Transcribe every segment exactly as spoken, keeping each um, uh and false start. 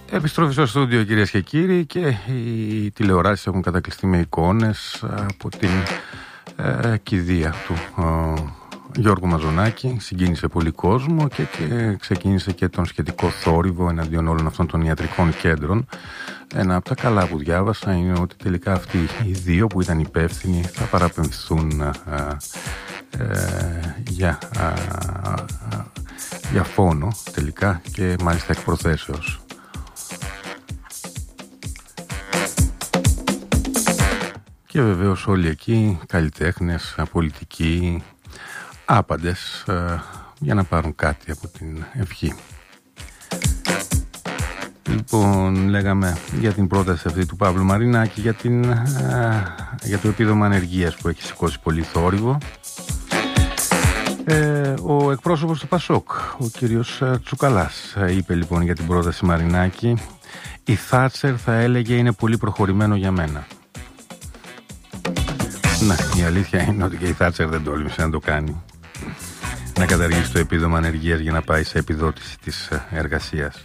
Επιστροφή στο στούντιο, κυρίες και κύριοι, και οι τηλεοράσεις έχουν κατακλειστεί με εικόνες από την ε, κηδεία του ε, Γιώργου Μαζονάκη. Συγκίνησε πολύ κόσμο και, και ξεκίνησε και τον σχετικό θόρυβο εναντίον όλων αυτών των ιατρικών κέντρων. Ένα από τα καλά που διάβασα είναι ότι τελικά αυτοί οι δύο που ήταν υπεύθυνοι θα παραπεμφθούν ε, ε, για, ε, για φόνο τελικά, και μάλιστα εκ προθέσεως. Και βεβαίως όλοι εκεί, καλλιτέχνες, πολιτικοί, άπαντες, ε, για να πάρουν κάτι από την ευχή. Λοιπόν, λέγαμε για την πρόταση αυτή του Παύλου Μαρινάκη για, την, ε, για το επίδομα ανεργίας που έχει σηκώσει πολύ θόρυβο. Ε, ο εκπρόσωπος του Πασόκ, ο κύριος Τσουκαλάς, είπε λοιπόν για την πρόταση Μαρινάκη: η Θάτσερ, θα έλεγε, είναι πολύ προχωρημένο για μένα. Ναι, η αλήθεια είναι ότι και η Θάτσερ δεν τόλμησε να το κάνει, να καταργήσει το επίδομα ανεργίας για να πάει σε επιδότηση της εργασίας.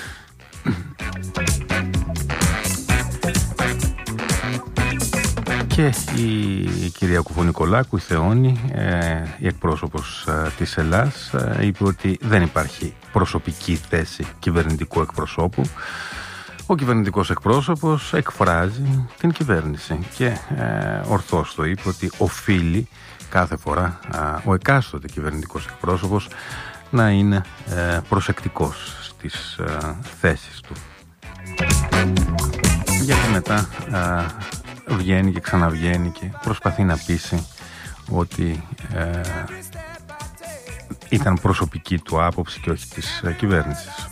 Και η κυρία Κουφονικολάκου, η Θεόνη, ε, η εκπρόσωπος ε, της Ελλάς, ε, είπε ότι δεν υπάρχει προσωπική θέση κυβερνητικού εκπροσώπου. Ο κυβερνητικός εκπρόσωπος εκφράζει την κυβέρνηση και ε, ορθώς το είπε ότι οφείλει κάθε φορά ε, ο εκάστοτε κυβερνητικός εκπρόσωπος να είναι ε, προσεκτικός στις ε, θέσεις του. Γιατί μετά ε, βγαίνει και ξαναβγαίνει και προσπαθεί να πείσει ότι ε, ήταν προσωπική του άποψη και όχι της ε, κυβέρνησης.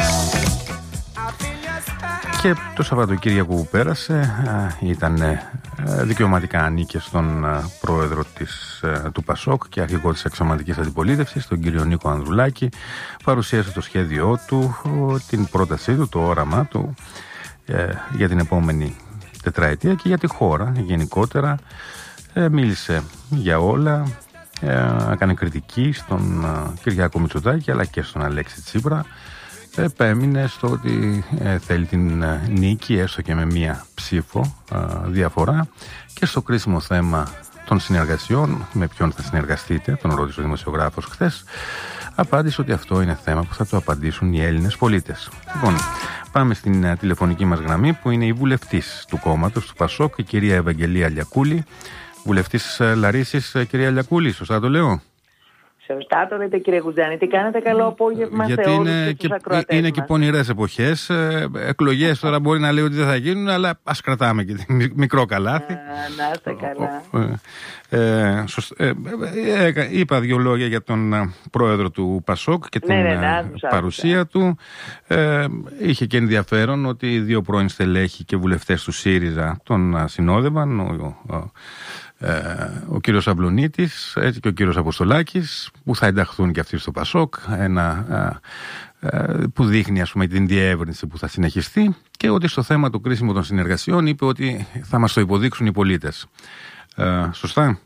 Και το Σαββατοκύριακο που πέρασε ήταν δικαιωματικά ανήκε στον πρόεδρο της, του Πασόκ και αρχηγό της εξωματικής αντιπολίτευσης, τον κύριο Νίκο Ανδρουλάκη. Παρουσίασε το σχέδιό του, την πρότασή του, το όραμά του για την επόμενη τετραετία και για τη χώρα γενικότερα. Μίλησε για όλα, έκανε κριτική στον Κυριάκο Μητσοτάκη αλλά και στον Αλέξη Τσίπρα. Επέμεινε στο ότι ε, θέλει την ε, νίκη, έστω και με μία ψήφο ε, διαφορά, και στο κρίσιμο θέμα των συνεργασιών, με ποιον θα συνεργαστείτε, τον ρώτησε ο δημοσιογράφος χθες, απάντησε ότι αυτό είναι θέμα που θα το απαντήσουν οι Έλληνες πολίτες. Λοιπόν, πάμε στην ε, τηλεφωνική μας γραμμή, που είναι η βουλευτής του κόμματος, του Πασόκ, η κυρία Ευαγγελία Λιακούλη, βουλευτής ε, Λαρίσης. Ε, κυρία Λιακούλη, σωστά το λέω? Σωστά το λέτε, κύριε Γουντζάνη. Τι κάνετε, καλό απόγευμα σε όλους και τους ακροατές. Είναι και πονηρές εποχές. Εκλογές τώρα μπορεί να λέει ότι δεν θα γίνουν, αλλά ας κρατάμε και μικρό καλάθι. Α, να είστε καλά. Ε, ε, ε, είπα δύο λόγια για τον πρόεδρο του Πασόκ και την ναι, ναι, παρουσία άκουσα. του. Ε, είχε και ενδιαφέρον ότι οι δύο πρώην στελέχοι και βουλευτές του ΣΥΡΙΖΑ τον συνόδευαν. Ο, ο, Ε, ο κύριος Αμπλονίτης, έτσι, και ο κύριος Αποστολάκης, που θα ενταχθούν και αυτοί στο Πασόκ, ένα ε, ε, που δείχνει, ας πούμε, την διεύρυνση που θα συνεχιστεί, και ότι στο θέμα του κρίσιμου των συνεργασιών είπε ότι θα μας το υποδείξουν οι πολίτες. Ε, σωστά?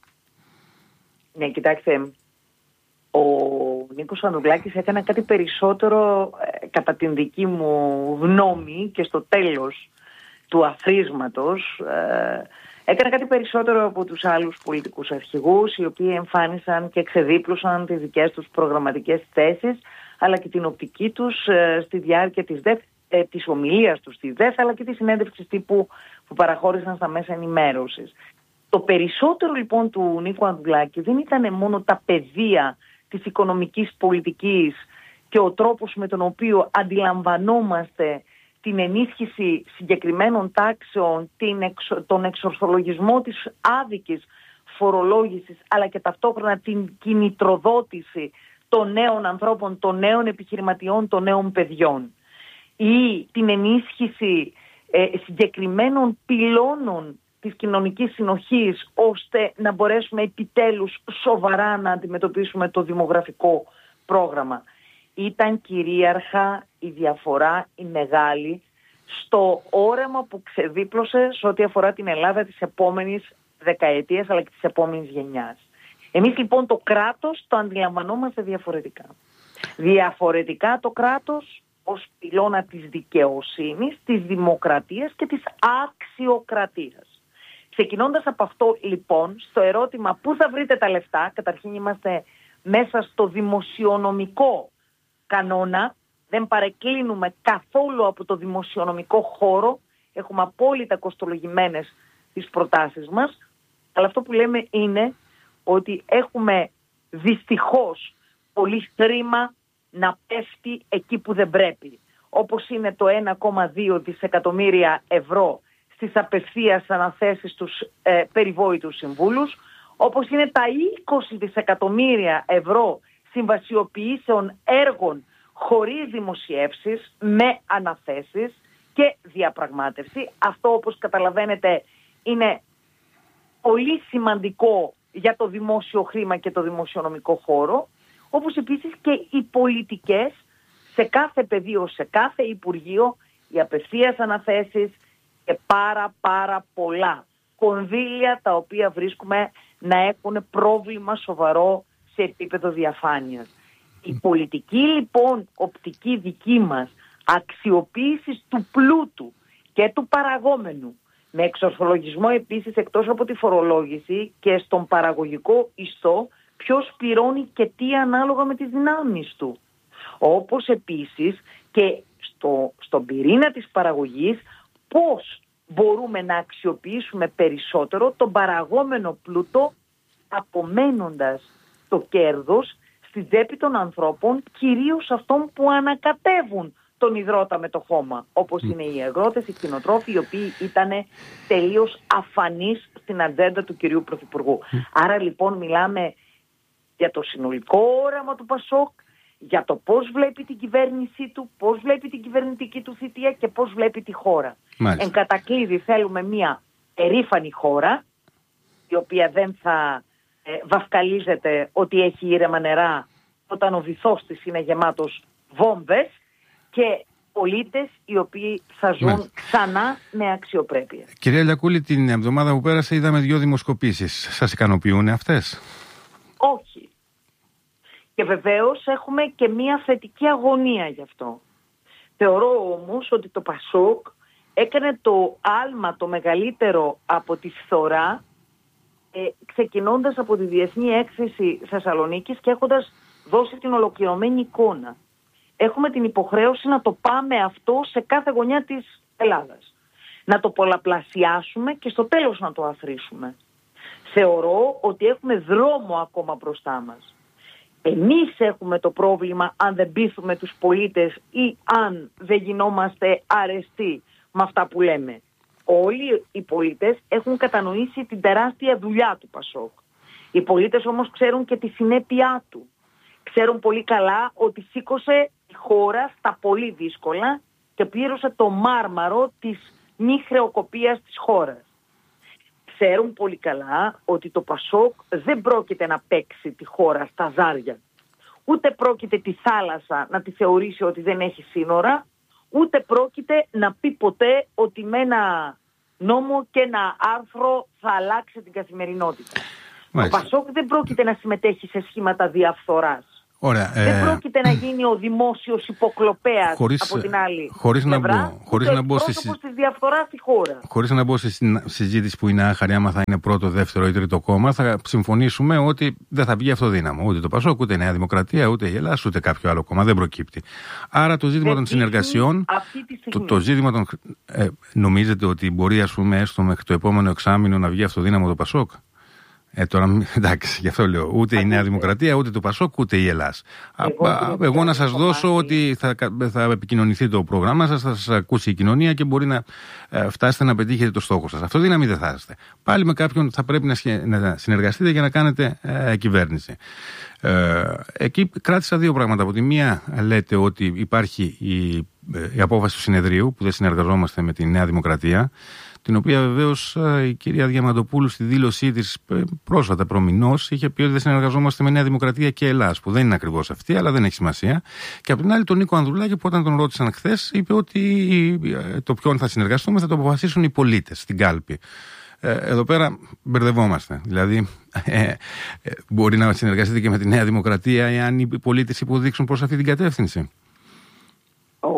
Ναι, κοιτάξτε, ο Νίκος Ανδρουλάκης έκανε κάτι περισσότερο, ε, κατά την δική μου γνώμη, και στο τέλος του αθροίσματος, ε, έκανε κάτι περισσότερο από τους άλλους πολιτικούς αρχηγούς, οι οποίοι εμφάνισαν και ξεδίπλωσαν τις δικές τους προγραμματικές θέσεις, αλλά και την οπτική τους ε, στη διάρκεια της, ΔΕΘ, ε, της ομιλίας τους στη ΔΕΘ, αλλά και της συνέντευξης τύπου που παραχώρησαν στα μέσα ενημέρωσης. Το περισσότερο λοιπόν του Νίκου Ανδρουλάκη δεν ήταν μόνο τα πεδία της οικονομικής πολιτικής και ο τρόπος με τον οποίο αντιλαμβανόμαστε την ενίσχυση συγκεκριμένων τάξεων, την εξο, τον εξορθολογισμό της άδικης φορολόγησης, αλλά και ταυτόχρονα την κινητροδότηση των νέων ανθρώπων, των νέων επιχειρηματιών, των νέων παιδιών, ή την ενίσχυση ε, συγκεκριμένων πυλώνων της κοινωνικής συνοχής, ώστε να μπορέσουμε επιτέλους σοβαρά να αντιμετωπίσουμε το δημογραφικό πρόγραμμα. Ήταν κυρίαρχα η διαφορά, η μεγάλη, στο όρεμα που ξεδίπλωσε σε ό,τι αφορά την Ελλάδα της επόμενης δεκαετίας, αλλά και της επόμενης γενιάς. Εμείς λοιπόν το κράτος το αντιλαμβανόμαστε διαφορετικά. Διαφορετικά το κράτος ως πυλώνα της δικαιοσύνης, της δημοκρατίας και της αξιοκρατίας. Ξεκινώντας από αυτό λοιπόν, στο ερώτημα πού θα βρείτε τα λεφτά, καταρχήν είμαστε μέσα στο δημοσιονομικό κανόνα, δεν παρεκκλίνουμε καθόλου από το δημοσιονομικό χώρο, έχουμε απόλυτα κοστολογημένες τις προτάσεις μας, αλλά αυτό που λέμε είναι ότι έχουμε δυστυχώς πολύ χρήμα να πέφτει εκεί που δεν πρέπει. Όπως είναι το ένα κόμμα δύο δισεκατομμύρια ευρώ στις απευθείας αναθέσεις στους ε, περιβόητους συμβούλους, όπως είναι τα είκοσι δισεκατομμύρια ευρώ συμβασιοποιήσεων έργων χωρίς δημοσιεύσεις, με αναθέσεις και διαπραγμάτευση. Αυτό, όπως καταλαβαίνετε, είναι πολύ σημαντικό για το δημόσιο χρήμα και το δημοσιονομικό χώρο, όπως επίσης και οι πολιτικές σε κάθε πεδίο, σε κάθε υπουργείο, οι απευθείας αναθέσεις και πάρα πάρα πολλά κονδύλια τα οποία βρίσκουμε να έχουν πρόβλημα σοβαρό σε επίπεδο διαφάνειας. Η πολιτική λοιπόν οπτική δική μας αξιοποίησης του πλούτου και του παραγόμενου, με εξορθολογισμό επίσης εκτός από τη φορολόγηση και στον παραγωγικό ιστό, ποιος πληρώνει και τι ανάλογα με τις δυνάμεις του. Όπως επίσης και στο, στον πυρήνα της παραγωγής, πώς μπορούμε να αξιοποιήσουμε περισσότερο τον παραγόμενο πλούτο, απομένοντας το κέρδος στη τσέπη των ανθρώπων, κυρίως αυτών που ανακατεύουν τον υδρότα με το χώμα, όπως είναι οι αγρότες, οι κτηνοτρόφοι, οι οποίοι ήταν τελείως αφανείς στην ατζέντα του κυρίου Πρωθυπουργού. Άρα λοιπόν μιλάμε για το συνολικό όραμα του Πασόκ, για το πώς βλέπει την κυβέρνησή του, πώς βλέπει την κυβερνητική του θητεία και πώς βλέπει τη χώρα. Μάλιστα. Εν κατακλείδη θέλουμε μια περήφανη χώρα, η οποία δεν θα ε, βαφκαλίζεται ότι έχει ήρεμα νερά όταν ο βυθός της είναι γεμάτος βόμβες, και πολίτες οι οποίοι θα ζουν Μάλιστα. ξανά με αξιοπρέπεια. Κυρία Λιακούλη, την εβδομάδα που πέρασε είδαμε δύο δημοσκοπήσεις. Σας ικανοποιούν αυτές? Όχι. Και βεβαίως έχουμε και μία θετική αγωνία γι' αυτό. Θεωρώ όμως ότι το Πασόκ έκανε το άλμα το μεγαλύτερο από τη φθορά, ε, ξεκινώντας από τη Διεθνή Έκθεση Θεσσαλονίκης και έχοντας δώσει την ολοκληρωμένη εικόνα. Έχουμε την υποχρέωση να το πάμε αυτό σε κάθε γωνιά της Ελλάδας. Να το πολλαπλασιάσουμε και στο τέλος να το αθροίσουμε. Θεωρώ ότι έχουμε δρόμο ακόμα μπροστά μας. Εμείς έχουμε το πρόβλημα αν δεν πείθουμε τους πολίτες ή αν δεν γινόμαστε αρεστοί με αυτά που λέμε. Όλοι οι πολίτες έχουν κατανοήσει την τεράστια δουλειά του Πασόκ. Οι πολίτες όμως ξέρουν και τη συνέπειά του. Ξέρουν πολύ καλά ότι σήκωσε τη χώρα στα πολύ δύσκολα και πλήρωσε το μάρμαρο της μη χρεοκοπίας της χώρας. Ξέρουν πολύ καλά ότι το Πασόκ δεν πρόκειται να παίξει τη χώρα στα ζάρια. Ούτε πρόκειται τη θάλασσα να τη θεωρήσει ότι δεν έχει σύνορα, ούτε πρόκειται να πει ποτέ ότι με ένα νόμο και ένα άρθρο θα αλλάξει την καθημερινότητα. Μάλιστα. Το Πασόκ δεν πρόκειται να συμμετέχει σε σχήματα διαφθοράς. Ωραία, ε... Δεν πρόκειται να γίνει ο δημόσιος υποκλοπέας χωρίς, από την άλλη χωρίς πλευρά, να μπω, χωρίς να μπω στη της διαφθοράς στη χώρα. Χωρίς να μπω στη συζήτηση που είναι άχαρη, άμα θα είναι πρώτο, δεύτερο ή τρίτο κόμμα, θα συμφωνήσουμε ότι δεν θα βγει αυτοδύναμο. Ούτε το Πασόκ, ούτε η Νέα Δημοκρατία, ούτε η Ελλάδα, ούτε κάποιο άλλο κόμμα. Δεν προκύπτει. Άρα το ζήτημα δεν των συνεργασιών. Το, το ζήτημα των. Ε, νομίζετε ότι μπορεί, ας πούμε, έστω μέχρι το επόμενο εξάμηνο να βγει αυτοδύναμο το Πασόκ? Ε, τώρα, εντάξει, γι' αυτό λέω. Ούτε η Νέα Δημοκρατία, ούτε το Πασόκ, ούτε η Ελλάδα. Εγώ, εγώ να σας δώσω ότι θα, θα επικοινωνηθεί το πρόγραμμά σας, θα σας ακούσει η κοινωνία και μπορεί να ε, φτάσετε να πετύχετε το στόχο σας. Αυτό δύναμη δεν θα είστε. Πάλι με κάποιον θα πρέπει να, σχε, να συνεργαστείτε για να κάνετε ε, κυβέρνηση. Ε, εκεί κράτησα δύο πράγματα. Από τη μία λέτε ότι υπάρχει η, η απόφαση του συνεδρίου που δεν συνεργαζόμαστε με τη Νέα Δημοκρατία, την οποία βεβαίως η κυρία Διαμαντοπούλου στη δήλωσή της πρόσφατα προμηνώς είχε πει ότι δεν συνεργαζόμαστε με Νέα Δημοκρατία και Ελλάς, που δεν είναι ακριβώς αυτή, αλλά δεν έχει σημασία. Και από την άλλη τον Νίκο Ανδρουλάκη, που όταν τον ρώτησαν χθες, είπε ότι το ποιον θα συνεργαστούμε θα το αποφασίσουν οι πολίτες στην κάλπη. Εδώ πέρα μπερδευόμαστε. Δηλαδή, ε, ε, μπορεί να συνεργαστείτε και με τη Νέα Δημοκρατία εάν οι πολίτες υποδείξουν προς αυτή την κατεύθυνση. Ο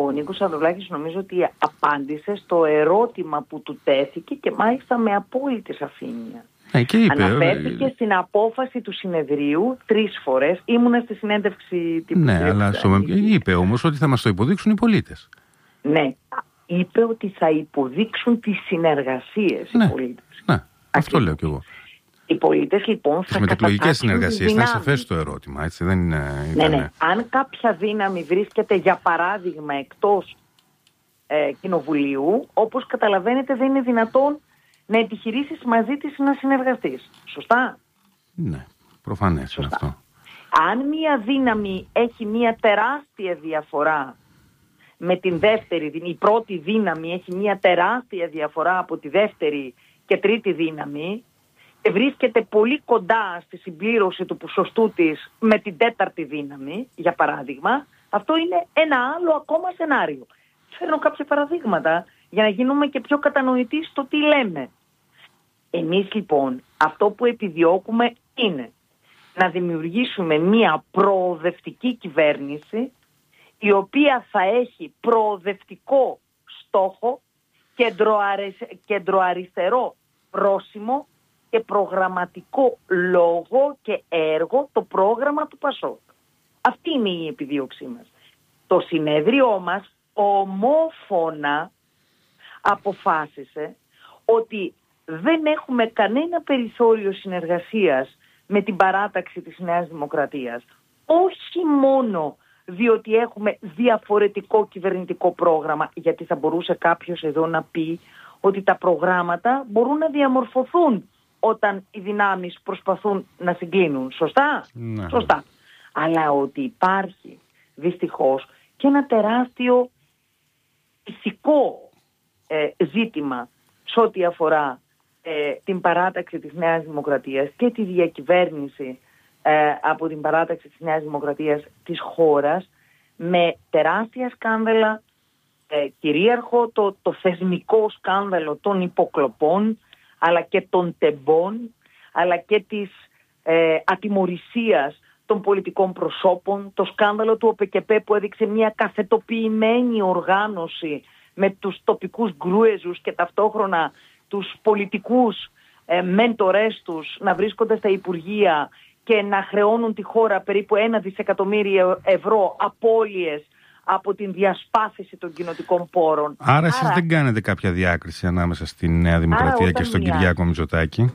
ο Νίκος Ανδρουλάκης νομίζω ότι απάντησε στο ερώτημα που του τέθηκε και μάλιστα με απόλυτη σαφήνεια. Ε, και είπε, Αναφέρθηκε ε, στην απόφαση του συνεδρίου τρεις φορές. Ήμουνα στη συνέντευξη τύπου. Ναι, αλλά στο, είπε όμως ότι θα μας το υποδείξουν οι πολίτες. Ναι, είπε ότι θα υποδείξουν τις συνεργασίες ναι, οι πολίτες. Ναι, αυτό λέω κι εγώ. Οι πολίτες λοιπόν θα μετεκλογικές συνεργασίες ήταν σαφές το ερώτημα, έτσι δεν είναι. Ναι, ναι. Αν κάποια δύναμη βρίσκεται για παράδειγμα εκτός ε, κοινοβουλίου, όπως καταλαβαίνετε δεν είναι δυνατόν να επιχειρήσεις μαζί της να συνεργαστείς. Σωστά? Ναι, προφανές είναι αυτό. Αν μία δύναμη έχει μία τεράστια διαφορά με την δεύτερη, η πρώτη δύναμη έχει μία τεράστια διαφορά από τη δεύτερη και τρίτη δύναμη και βρίσκεται πολύ κοντά στη συμπλήρωση του ποσοστού της με την τέταρτη δύναμη, για παράδειγμα, αυτό είναι ένα άλλο ακόμα σενάριο. Φέρνω κάποια παραδείγματα για να γίνουμε και πιο κατανοητοί στο τι λέμε. Εμείς λοιπόν αυτό που επιδιώκουμε είναι να δημιουργήσουμε μία προοδευτική κυβέρνηση η οποία θα έχει προοδευτικό στόχο, κεντροαριστερό πρόσημο και προγραμματικό λόγο και έργο το πρόγραμμα του Πασόκ. Αυτή είναι η επιδίωξή μας. Το συνέδριό μας ομόφωνα αποφάσισε ότι δεν έχουμε κανένα περιθώριο συνεργασίας με την παράταξη της Νέας Δημοκρατίας. Όχι μόνο διότι έχουμε διαφορετικό κυβερνητικό πρόγραμμα, γιατί θα μπορούσε κάποιος εδώ να πει ότι τα προγράμματα μπορούν να διαμορφωθούν όταν οι δυνάμεις προσπαθούν να συγκλίνουν. Σωστά? Ναι. Σωστά. Αλλά ότι υπάρχει δυστυχώς και ένα τεράστιο ηθικό ε, ζήτημα σε ό,τι αφορά ε, την παράταξη της Νέας Δημοκρατίας και τη διακυβέρνηση ε, από την παράταξη της Νέας Δημοκρατίας της χώρας, με τεράστια σκάνδαλα, ε, κυρίαρχο το, το θεσμικό σκάνδαλο των υποκλοπών, αλλά και των τεμπών, αλλά και της ε, ατιμωρησίας των πολιτικών προσώπων, το σκάνδαλο του ΟΠΕΚΕΠΕ που έδειξε μια καθετοποιημένη οργάνωση με τους τοπικούς γκρούεζους και ταυτόχρονα τους πολιτικούς ε, μέντορες τους να βρίσκονται στα υπουργεία και να χρεώνουν τη χώρα περίπου ένα δισεκατομμύριο ευρώ απώλειες από την διασπάθηση των κοινοτικών πόρων. Άρα, Άρα εσείς δεν κάνετε κάποια διάκριση ανάμεσα στη Νέα Δημοκρατία και στον μιλάς, Κυριάκο Μητσοτάκη.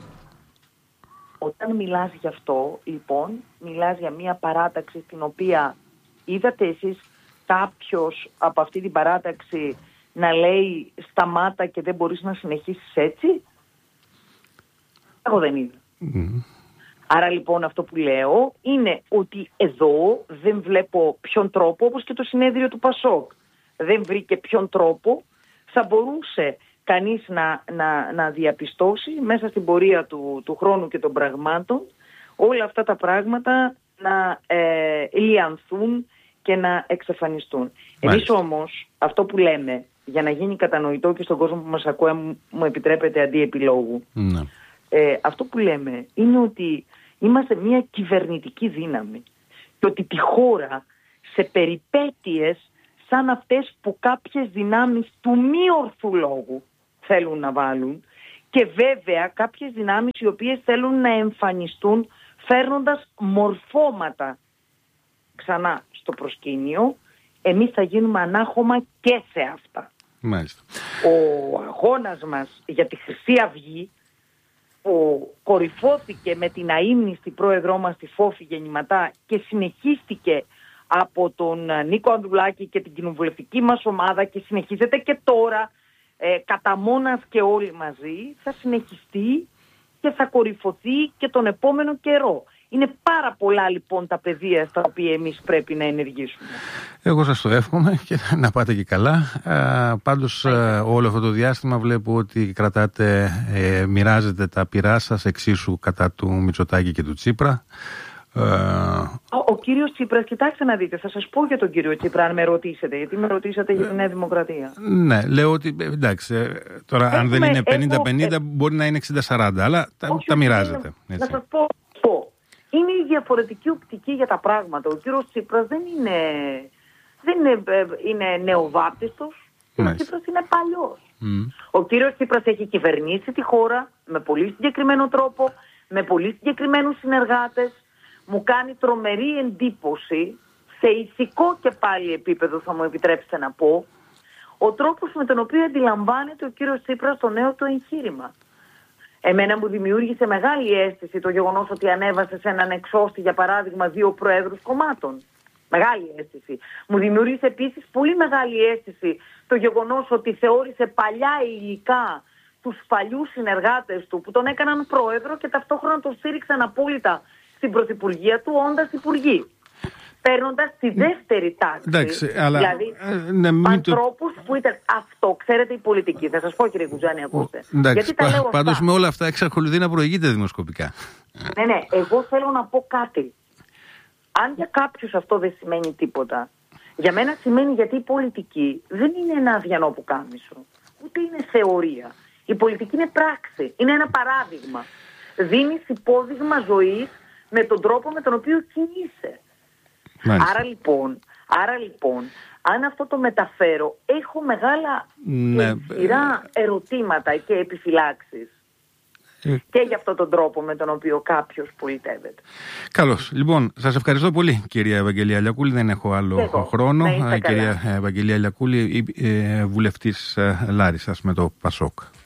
Όταν μιλάς γι' αυτό, λοιπόν, μιλάς για μια παράταξη στην οποία είδατε εσείς κάποιος από αυτή την παράταξη να λέει σταμάτα και δεν μπορείς να συνεχίσεις έτσι? Εγώ δεν είδα. Mm. Άρα λοιπόν αυτό που λέω είναι ότι εδώ δεν βλέπω ποιον τρόπο, όπως και το συνέδριο του Πασόκ δεν βρήκε ποιον τρόπο θα μπορούσε κανείς να, να, να διαπιστώσει μέσα στην πορεία του, του χρόνου και των πραγμάτων όλα αυτά τα πράγματα να ε, λιανθούν και να εξαφανιστούν. Εμείς όμως αυτό που λέμε, για να γίνει κατανοητό και στον κόσμο που μας ακούει, μου, μου επιτρέπετε αντί επιλόγου, mm. ε, αυτό που λέμε είναι ότι είμαστε μια κυβερνητική δύναμη και ότι τη χώρα σε περιπέτειες σαν αυτές που κάποιες δυνάμεις του μη ορθού λόγου θέλουν να βάλουν και βέβαια κάποιες δυνάμεις οι οποίες θέλουν να εμφανιστούν φέρνοντας μορφώματα ξανά στο προσκήνιο, εμείς θα γίνουμε ανάχωμα και σε αυτά. Μάλιστα. Ο αγώνας μας για τη Χρυσή Αυγή που κορυφώθηκε με την αείμνηστη πρόεδρό μας τη Φόφη Γεννηματά και συνεχίστηκε από τον Νίκο Ανδρουλάκη και την κοινοβουλευτική μας ομάδα και συνεχίζεται και τώρα ε, κατά μόνας και όλοι μαζί, θα συνεχιστεί και θα κορυφωθεί και τον επόμενο καιρό. Είναι πάρα πολλά λοιπόν τα πεδία στα οποία εμείς πρέπει να ενεργήσουμε. Εγώ σας το εύχομαι και να πάτε και καλά. Α, πάντως α, όλο αυτό το διάστημα βλέπω ότι κρατάτε, ε, μοιράζετε τα πυρά σας εξίσου κατά του Μητσοτάκη και του Τσίπρα. Ο, ο κύριος Τσίπρας, κοιτάξτε να δείτε, θα σας πω για τον κύριο Τσίπρα αν με ρωτήσετε, γιατί με ρωτήσατε για τη Νέα Δημοκρατία. Ναι, λέω ότι εντάξει, τώρα Έχουμε, αν δεν είναι πενήντα πενήντα μπορεί να είναι εξήντα σαράντα, αλλά τα, όχι, τα μοιράζετε. Είναι, να σας πω, πω, είναι η διαφορετική οπτική για τα πράγματα. Ο κύριος Τσίπρας δεν είναι δεν είναι, είναι νεοβάπτιστος, ο κύριος Τσίπρας είναι παλιός. Mm. Ο κύριος Τσίπρας έχει κυβερνήσει τη χώρα με πολύ συγκεκριμένο τρόπο, με πολύ συγκεκριμένους συνεργάτες. Μου κάνει τρομερή εντύπωση, σε ηθικό και πάλι επίπεδο θα μου επιτρέψετε να πω, ο τρόπος με τον οποίο αντιλαμβάνεται ο κύριος Τσίπρας το νέο του εγχείρημα. Εμένα μου δημιούργησε μεγάλη αίσθηση το γεγονός ότι ανέβασε σε έναν εξώστη, για παράδειγμα, δύο προέδρους κομμάτων. Μεγάλη αίσθηση. Μου δημιούργησε επίσης πολύ μεγάλη αίσθηση το γεγονός ότι θεώρησε παλιά υλικά τους παλιούς συνεργάτες του που τον έκαναν πρόεδρο και ταυτόχρονα τον στήριξαν απόλυτα στην πρωθυπουργία του όντας υπουργοί. Παίρνοντας τη δεύτερη τάξη. Εντάξει, αλλά, δηλαδή ε, ναι, ανθρώπους το... που ήταν αυτό, ξέρετε, η πολιτική. Θα σας πω, κύριε Κουζάνη, ακούστε. Εντάξει, γιατί τα λέω πάντως αυτά. Με όλα αυτά εξακολουθεί να προηγείται δημοσκοπικά. Ναι, ναι, εγώ θέλω να πω κάτι. Αν για κάποιους αυτό δεν σημαίνει τίποτα, για μένα σημαίνει, γιατί η πολιτική δεν είναι ένα αδιανό πουκάμισο, ούτε είναι θεωρία. Η πολιτική είναι πράξη, είναι ένα παράδειγμα. Δίνεις υπόδειγμα ζωής με τον τρόπο με τον οποίο κινείσαι. Άρα λοιπόν, άρα λοιπόν, αν αυτό το μεταφέρω, έχω μεγάλα ναι. σειρά ερωτήματα και επιφυλάξεις. Ε... Και για αυτόν τον τρόπο με τον οποίο κάποιος πολιτεύεται. Καλώς. Λοιπόν, σας ευχαριστώ πολύ, κυρία Ευαγγελία Λιακούλη. Δεν έχω άλλο εγώ, χρόνο. Κυρία Ευαγγελία Λιακούλη, βουλευτής Λάρισσας με το Πασόκ.